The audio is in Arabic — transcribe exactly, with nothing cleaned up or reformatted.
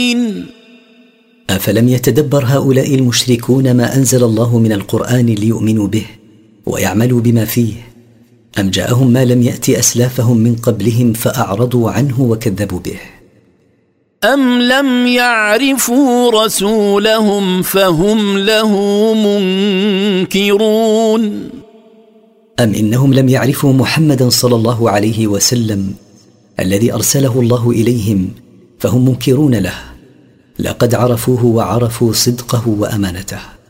أفلم يتدبر هؤلاء المشركون ما أنزل الله من القرآن ليؤمنوا به ويعملوا بما فيه، أم جاءهم ما لم يأت أسلافهم من قبلهم فأعرضوا عنه وكذبوا به؟ أم لم يعرفوا رسولهم فهم له منكرون أم إنهم لم يعرفوا محمدا صلى الله عليه وسلم الذي أرسله الله إليهم فهم منكرون له؟ لقد عرفوه وعرفوا صدقه وأمانته.